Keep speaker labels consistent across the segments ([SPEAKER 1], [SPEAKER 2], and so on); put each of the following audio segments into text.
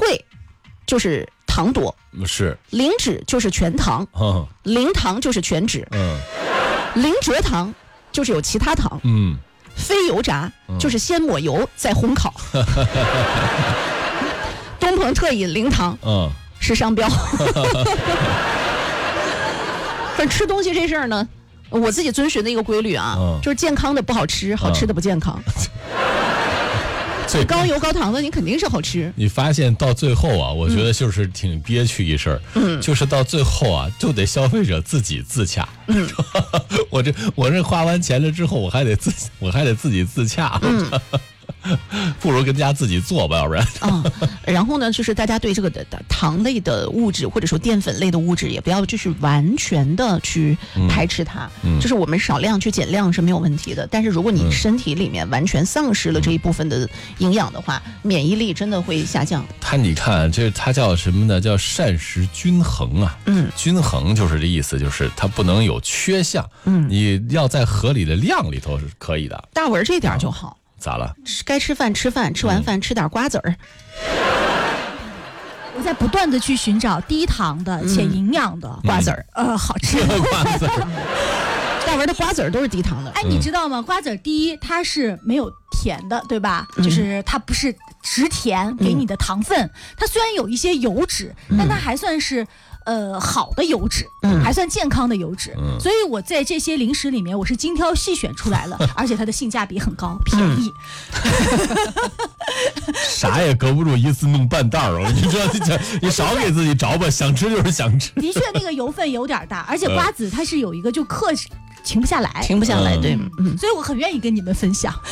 [SPEAKER 1] 退就是糖多，
[SPEAKER 2] 是
[SPEAKER 1] 零脂就是全糖，零糖就是全脂，零蔗糖就是有其他糖，非油炸就是先抹油再烘烤，东鹏特饮零糖，是商标。反正吃东西这事儿呢，我自己遵循的一个规律啊，就是健康的不好吃，好吃的不健康。最高油高糖的你肯定是好吃。
[SPEAKER 2] 你发现到最后啊，我觉得就是挺憋屈一事儿，就是到最后啊，就得消费者自己自洽。我这花完钱了之后，我还得自己自洽。不如跟家自己做吧，要不然。
[SPEAKER 1] 然后呢，就是大家对这个的糖类的物质或者说淀粉类的物质，也不要就是完全的去排斥它，就是我们少量去减量是没有问题的。但是如果你身体里面完全丧失了这一部分的营养的话，免疫力真的会下降。
[SPEAKER 2] 你看，它叫什么呢？叫膳食均衡啊。均衡就是这意思，就是它不能有缺项。你要在合理的量里头是可以的。
[SPEAKER 1] 大文这点就好。
[SPEAKER 2] 咋了？
[SPEAKER 1] 该吃饭吃饭，吃完饭吃点瓜子儿。
[SPEAKER 3] 我在不断的去寻找低糖的且营养的
[SPEAKER 1] 瓜子儿，
[SPEAKER 3] 好吃
[SPEAKER 2] 的瓜子儿。
[SPEAKER 1] 大文的瓜子儿都是低糖的。
[SPEAKER 3] 你知道吗？瓜子儿第一它是没有甜的，对吧？就是它不是直甜给你的糖分，它虽然有一些油脂，但它还算是好的油脂，还算健康的油脂，所以我在这些零食里面我是精挑细选出来了，而且它的性价比很高，便宜。
[SPEAKER 2] 啥也隔不住一次弄半袋儿，你知道，你少给自己找吧，想吃就是想吃。
[SPEAKER 3] 的确，那个油分有点大，而且瓜子它是有一个就停不下来，
[SPEAKER 1] 对，
[SPEAKER 3] 所以我很愿意跟你们分享。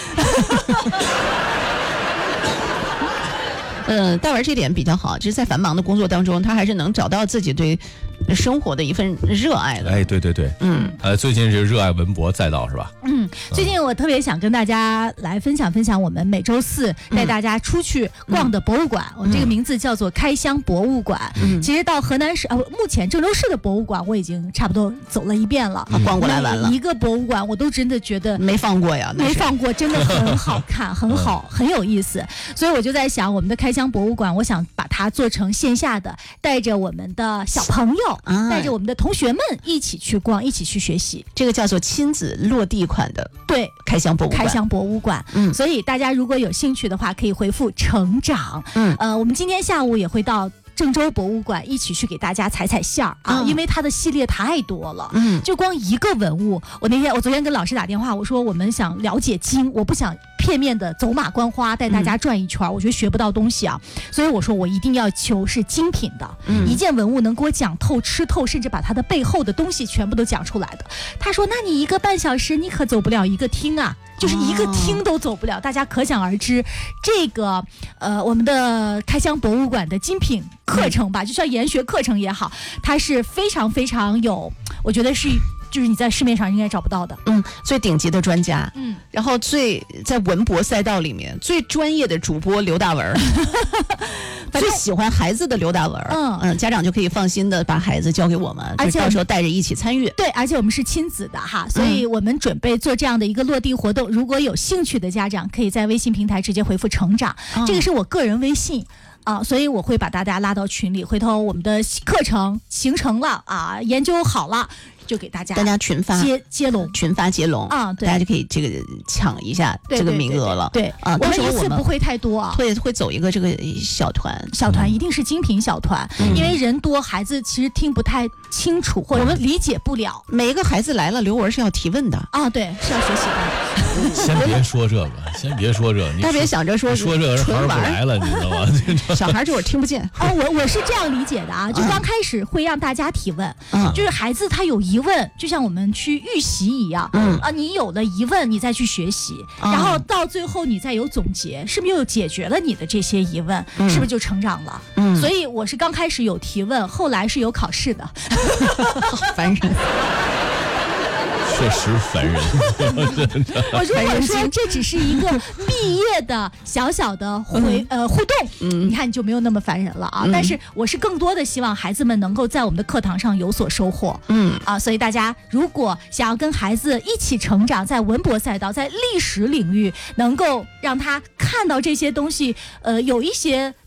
[SPEAKER 1] 大文这点比较好，就是在繁忙的工作当中，他还是能找到自己对生活的一份热爱的。
[SPEAKER 2] 哎，对，最近是热爱文博赛道是吧？
[SPEAKER 3] 最近我特别想跟大家来分享我们每周四带大家出去逛的博物馆。我们这个名字叫做开箱博物馆。其实到河南省目前郑州市的博物馆我已经差不多走了一遍了，
[SPEAKER 1] 逛过来完了。
[SPEAKER 3] 一个博物馆我都真的觉得
[SPEAKER 1] 没放过呀，
[SPEAKER 3] 没放过，真的很好看，很好，很有意思。所以我就在想，我们的开箱博物馆，我想把它做成线下的，带着我们的小朋友，带着我们的同学们一起去逛，一起去学习。
[SPEAKER 1] 这个叫做亲子落地款的，
[SPEAKER 3] 对，
[SPEAKER 1] 开箱博物馆。
[SPEAKER 3] 所以大家如果有兴趣的话，可以回复成长。我们今天下午也会到郑州博物馆一起去给大家踩线儿啊，因为它的系列太多了。就光一个文物，我昨天跟老师打电话，我说我们想了解经，我不想片面的走马观花带大家转一圈，我觉得学不到东西啊，所以我说我一定要求是精品的，一件文物能给我讲透、吃透，甚至把它的背后的东西全部都讲出来的。他说：“那你1个半小时你可走不了一个厅啊。”就是一个厅都走不了，大家可想而知，这个我们的开箱博物馆的精品课程吧，就像研学课程也好，它是非常非常有，我觉得就是你在市面上应该找不到的，
[SPEAKER 1] 最顶级的专家，然后在文博赛道里面最专业的主播刘大文，最喜欢孩子的刘大文，家长就可以放心的把孩子交给我们，而且到时候带着一起参与。
[SPEAKER 3] 对，而且我们是亲子的哈，所以我们准备做这样的一个落地活动，如果有兴趣的家长，可以在微信平台直接回复成长，这个是我个人微信。所以我会把大家拉到群里，回头我们的课程形成了啊，研究好了，就给大家
[SPEAKER 1] 群发
[SPEAKER 3] 接龙，
[SPEAKER 1] 群发接龙
[SPEAKER 3] 啊，对，
[SPEAKER 1] 大家就可以这个抢一下这个名额了。
[SPEAKER 3] 对，我们一次不会太多啊，
[SPEAKER 1] 会走一个这个小团
[SPEAKER 3] 一定是精品小团，因为人多，孩子其实听不太清楚或者理解不了。
[SPEAKER 1] 每一个孩子来了，刘文是要提问的
[SPEAKER 3] 啊，对，是要学习的。
[SPEAKER 2] 先别说这个，你
[SPEAKER 1] 别想着说
[SPEAKER 2] 这个人孩儿不来了，你知道吗？
[SPEAKER 1] 小孩这会儿听不见
[SPEAKER 3] 啊。我是这样理解的啊，就刚开始会让大家提问，就是孩子他有疑问，就像我们去预习一样，你有了疑问，你再去学习，然后到最后你再有总结，是不是又解决了你的这些疑问，是不是就成长了？所以我是刚开始有提问，后来是有考试的。
[SPEAKER 1] 烦人。
[SPEAKER 2] 确实烦人。
[SPEAKER 3] 我如果说这只是一个毕业的小小的互动，你看你就没有那么烦人了啊。但是我是更多的希望孩子们能够在我们的课堂上有所收获，所以大家如果想要跟孩子一起成长，在文博赛道，在历史领域，能够让他看到这些东西，有一些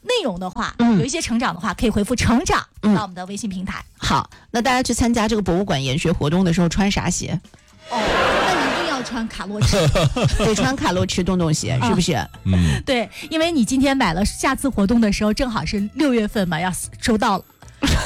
[SPEAKER 3] 内容的话，有一些成长的话，可以回复成长到我们的微信平台。
[SPEAKER 1] 好，那大家去参加这个博物馆研学活动的时候穿啥鞋？
[SPEAKER 3] 那你一定要穿卡洛驰，
[SPEAKER 1] 得穿卡洛驰洞洞鞋，是不是？
[SPEAKER 3] 对，因为你今天买了，下次活动的时候正好是6月份嘛，要收到了。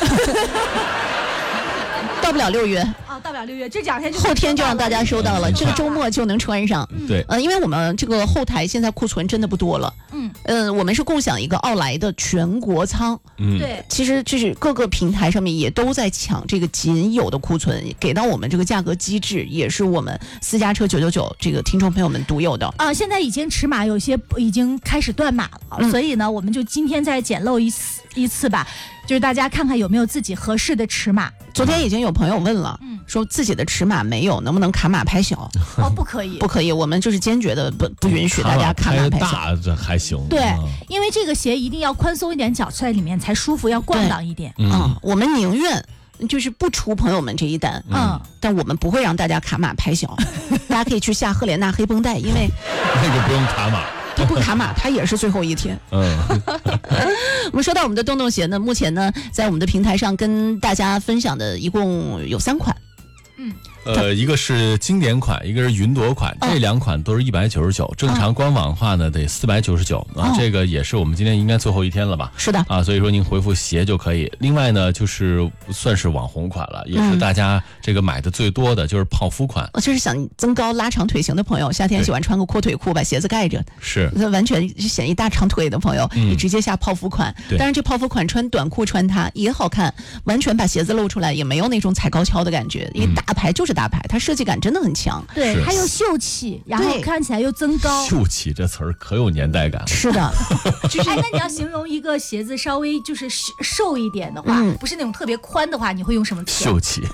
[SPEAKER 1] 到不了6月
[SPEAKER 3] 到不了6月，这2天就
[SPEAKER 1] 后天就让大家收到了，这个周末就能穿上。
[SPEAKER 2] 对，
[SPEAKER 1] 因为我们这个后台现在库存真的不多了。我们是共享一个奥莱的全国仓。
[SPEAKER 3] 对，
[SPEAKER 1] 其实就是各个平台上面也都在抢这个仅有的库存，给到我们这个价格机制，也是我们私家车999这个听众朋友们独有的。
[SPEAKER 3] 现在已经尺码有些已经开始断码了，所以呢，我们就今天再简陋一次吧。就是大家看看有没有自己合适的尺码。
[SPEAKER 1] 昨天已经有朋友问了，说自己的尺码没有，能不能卡码拍小？
[SPEAKER 3] 不可以，
[SPEAKER 1] 不可以，我们就是坚决的不允许大家卡码拍小。
[SPEAKER 2] 大这还行。
[SPEAKER 3] 对，因为这个鞋一定要宽松一点，脚在里面才舒服，要逛荡一点。
[SPEAKER 1] 我们宁愿就是不出朋友们这一单，但我们不会让大家卡码拍小。大家可以去下赫莲娜黑绷带，因为
[SPEAKER 2] 那个不用卡码。
[SPEAKER 1] 它不卡码，它也是最后一天。我们说到我们的洞洞鞋呢，目前呢，在我们的平台上跟大家分享的一共有3款。
[SPEAKER 2] 一个是经典款，一个是云朵款，这2款都是199，正常官网的话呢得499啊。这个也是我们今天应该最后一天了吧？
[SPEAKER 1] 是的
[SPEAKER 2] 啊，所以说您回复鞋就可以。另外呢，就是算是网红款了，也是大家这个买的最多的就是泡芙款。
[SPEAKER 1] 就是想增高拉长腿型的朋友，夏天喜欢穿个阔腿裤把鞋子盖着，
[SPEAKER 2] 是
[SPEAKER 1] 完全显一大长腿的朋友，你直接下泡芙款。当然这泡芙款穿短裤穿它也好看，完全把鞋子露出来，也没有那种踩高跷的感觉，因为大牌就是大牌，它设计感真的很强。
[SPEAKER 3] 对，它又秀气，然后看起来又增高。
[SPEAKER 2] 秀气这词儿可有年代感。
[SPEAKER 1] 是的，
[SPEAKER 3] 就是那你要形容一个鞋子稍微就是瘦一点的话，不是那种特别宽的话，你会用什么词？
[SPEAKER 2] 秀气。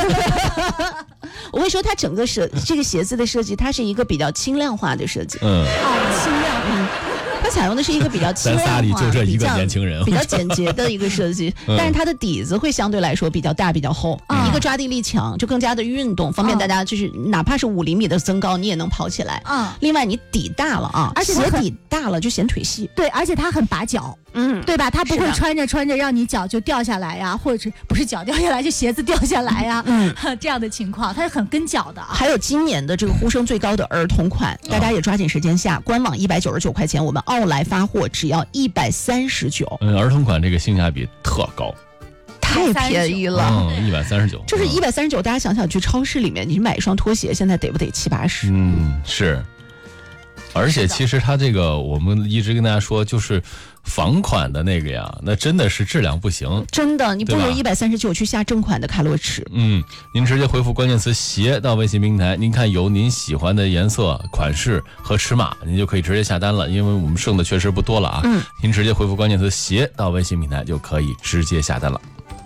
[SPEAKER 1] 我会说它整个这个鞋子的设计，它是一个比较轻量化的设计。
[SPEAKER 3] 轻量。
[SPEAKER 1] 它采用的是一个比较轻量化、
[SPEAKER 2] 咱仨里就这一个年轻人，
[SPEAKER 1] 比较简洁的一个设计，但是它的底子会相对来说比较大、比较厚，一个抓地力强，就更加的运动，方便大家就是哪怕是5厘米的增高，你也能跑起来。另外你底大了啊，
[SPEAKER 3] 而且
[SPEAKER 1] 鞋底大了就显腿细。
[SPEAKER 3] 对，而且它很拔脚。对吧？它不会穿着让你脚就掉下来呀，或者是不是脚掉下来就鞋子掉下来呀，这样的情况，它是很跟脚的啊。
[SPEAKER 1] 还有今年的这个呼声最高的儿童款，大家也抓紧时间下，官网199块钱，我们奥莱发货只要139。
[SPEAKER 2] 儿童款这个性价比特高。
[SPEAKER 1] 太便宜了
[SPEAKER 2] ，139，
[SPEAKER 1] 就是139。大家想想，去超市里面，你买一双拖鞋，现在得不得70-80？
[SPEAKER 2] 是。而且其实它这个，我们一直跟大家说，就是仿款的那个呀，那真的是质量不行，
[SPEAKER 1] 真的，你不如139去下正款的卡洛驰。
[SPEAKER 2] 您直接回复关键词鞋到微信平台，您看有您喜欢的颜色、款式和尺码，您就可以直接下单了。因为我们剩的确实不多了啊。您直接回复关键词鞋到微信平台就可以直接下单了。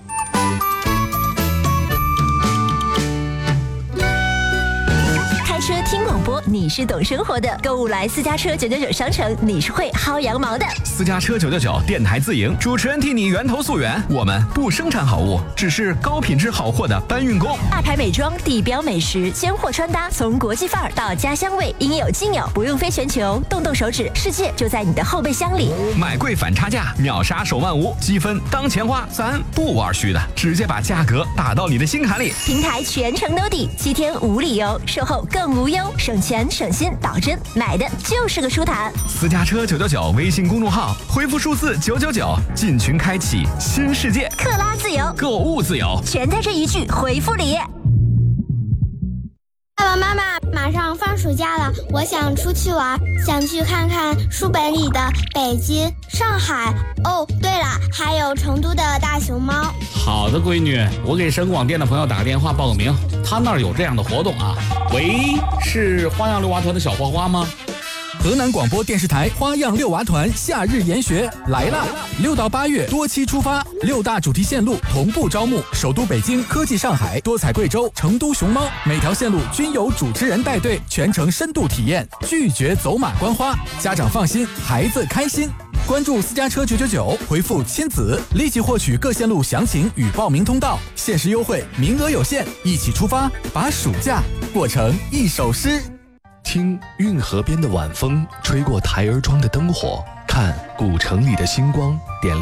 [SPEAKER 4] 听广播，你是懂生活的；购物来私家车999商城，你是会薅羊毛的。
[SPEAKER 5] 私家车999电台自营，主持人替你源头溯源。我们不生产好物，只是高品质好货的搬运工。
[SPEAKER 4] 大牌美妆、地标美食、鲜货穿搭，从国际范儿到家乡味，应有尽有，不用飞全球，动动手指，世界就在你的后备箱里。
[SPEAKER 5] 买贵反差价，秒杀手慢无，积分当钱花，咱不玩虚的，直接把价格打到你的心坎里。
[SPEAKER 4] 平台全程兜底，7天无理由，售后更无忧，省钱省心，保真，买的就是个舒坦。
[SPEAKER 5] 私家车999微信公众号，回复数字999，进群开启新世界，
[SPEAKER 4] 克拉自由，
[SPEAKER 5] 购物自由，
[SPEAKER 4] 全在这一句回复里。
[SPEAKER 6] 爸爸妈妈，马上放暑假了，我想出去玩，想去看看书本里的北京、上海。哦，对了，还有成都的大熊猫。
[SPEAKER 7] 好的，闺女，我给省广电的朋友打个电话报个名，他那儿有这样的活动啊。喂，是花样六娃团的小花花吗？
[SPEAKER 8] 河南广播电视台花样六娃团夏日研学来啦！6到8月多期出发，6大主题线路同步招募，首都北京、科技上海、多彩贵州、成都熊猫，每条线路均有主持人带队，全程深度体验，拒绝走马观花，家长放心，孩子开心。关注私家车999，回复亲子，立即获取各线路详情与报名通道，限时优惠，名额有限，一起出发，把暑假过成一首诗。
[SPEAKER 9] 听运河边的晚风吹过台儿庄的灯火， 看古城里的星光点亮